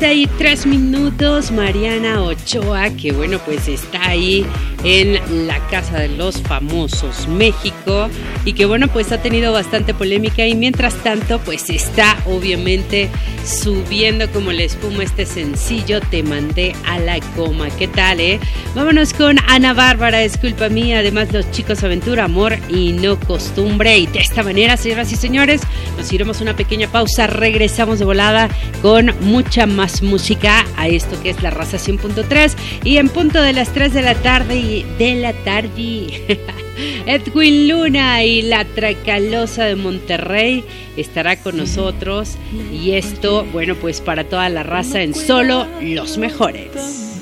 33 Mariana Ochoa, que bueno, pues está ahí en la Casa de los Famosos México y que bueno, pues ha tenido bastante polémica y mientras tanto pues está obviamente subiendo como la espuma este sencillo Te mandé a la coma. ¿Qué tal, Vámonos con Ana Bárbara, Es culpa mía, además Los Chicos Aventura, Amor y no costumbre. Y de esta manera, señoras y señores, nos iremos a una pequeña pausa, regresamos de volada con mucha más música a esto que es La Raza 100.3 y en punto de las 3 de la tarde Edwin Luna y la Tracalosa de Monterrey estará con nosotros y esto, bueno, pues para toda la raza en solo los mejores.